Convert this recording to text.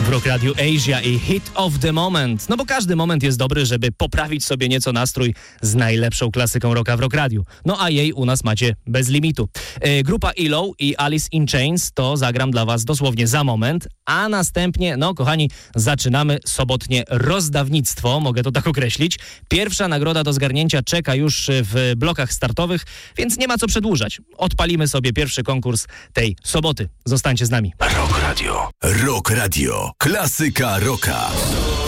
w Rock Radio Asia i Hit of the Moment. No bo każdy moment jest dobry, żeby poprawić sobie nieco nastrój z najlepszą klasyką rocka w Rock Radio. No a jej u nas macie bez limitu. Grupa ELO i Alice in Chains to zagram dla was dosłownie za moment, a następnie, no kochani, zaczynamy sobotnie rozdawnictwo, mogę to tak określić. Pierwsza nagroda do zgarnięcia czeka już w blokach startowych, więc nie ma co przedłużać. Odpalimy sobie pierwszy konkurs tej soboty. Zostańcie z nami. Rock Radio. Rock Radio. Klasyka rocka.